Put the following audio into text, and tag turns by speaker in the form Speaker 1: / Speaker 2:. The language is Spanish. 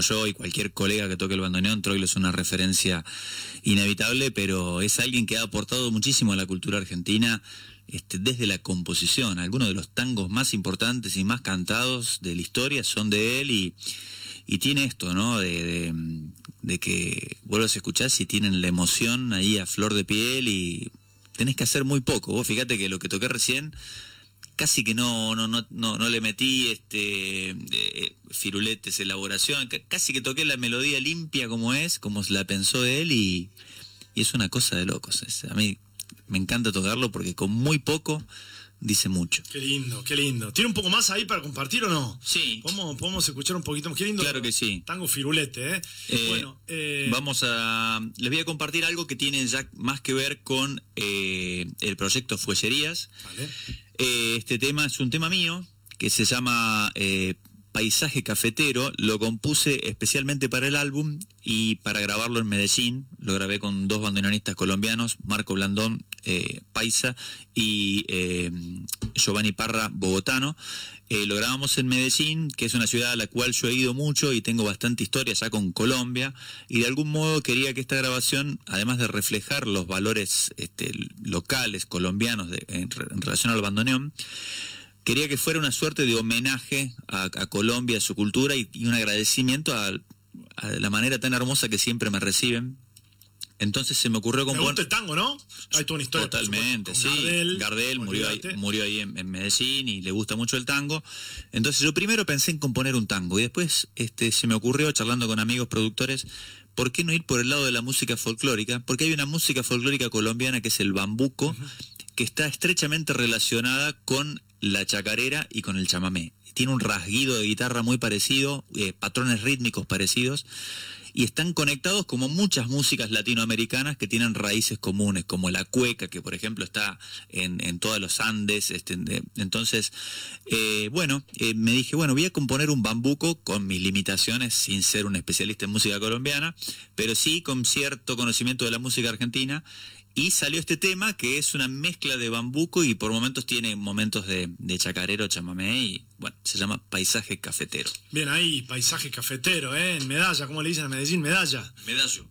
Speaker 1: yo y cualquier colega que toque el bandoneón, Troilo es una referencia inevitable, pero es alguien que ha aportado muchísimo a la cultura argentina, desde la composición. Algunos de los tangos más importantes y más cantados de la historia son de él, y tiene esto, ¿no? De que vos los escuchás y tienen la emoción ahí a flor de piel y tenés que hacer muy poco. Vos fíjate que lo que toqué recién casi que no le metí firuletes, elaboración, casi que toqué la melodía limpia como la pensó él, y es una cosa de locos. A mí me encanta tocarlo porque con muy poco dice mucho.
Speaker 2: Qué lindo, qué lindo. ¿Tiene un poco más ahí para compartir o no?
Speaker 1: Sí.
Speaker 2: ¿Podemos escuchar un poquito más? Qué lindo.
Speaker 1: Claro que sí.
Speaker 2: Tango firulete, ¿eh?
Speaker 1: Les voy a compartir algo que tiene ya más que ver con el proyecto Fuellerías.
Speaker 2: Vale.
Speaker 1: Este tema es un tema mío que se llama Paisaje Cafetero. Lo compuse especialmente para el álbum y para grabarlo en Medellín. Lo grabé con 2 bandoneonistas colombianos, Marco Blandón, paisa, y Giovanni Parra, bogotano. Lo grabamos en Medellín, que es una ciudad a la cual yo he ido mucho y tengo bastante historia ya con Colombia, y de algún modo quería que esta grabación, además de reflejar los valores locales colombianos en relación al bandoneón, quería que fuera una suerte de homenaje a Colombia, a su cultura, y un agradecimiento a la manera tan hermosa que siempre me reciben. Entonces se me ocurrió
Speaker 2: componer... Me gusta el tango, ¿no? Hay toda una historia.
Speaker 1: Totalmente, sí. Gardel murió ahí en Medellín y le gusta mucho el tango. Entonces yo primero pensé en componer un tango y después se me ocurrió, charlando con amigos productores, ¿por qué no ir por el lado de la música folclórica? Porque hay una música folclórica colombiana que es el bambuco, que está estrechamente relacionada con la chacarera y con el chamamé. Tiene un rasguido de guitarra muy parecido, patrones rítmicos parecidos, y están conectados como muchas músicas latinoamericanas que tienen raíces comunes, como la cueca, que por ejemplo está en todos los Andes. Entonces, me dije, voy a componer un bambuco con mis limitaciones, sin ser un especialista en música colombiana, pero sí con cierto conocimiento de la música argentina. Y salió este tema que es una mezcla de bambuco y por momentos tiene momentos de chacarero, chamamé, y se llama Paisaje Cafetero.
Speaker 2: Bien ahí, Paisaje Cafetero, en Medalla, ¿cómo le dicen a Medellín? Medalla.
Speaker 1: Medallo.